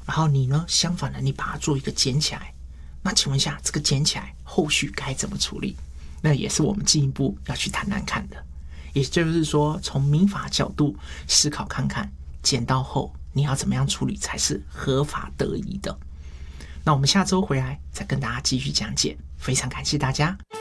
然后你呢，相反的，你把它做一个捡起来，那请问一下，这个捡起来后续该怎么处理？那也是我们进一步要去谈谈看的。也就是说，从民法角度思考看看，捡到后你要怎么样处理才是合法得宜的。那我们下周回来再跟大家继续讲解，非常感谢大家。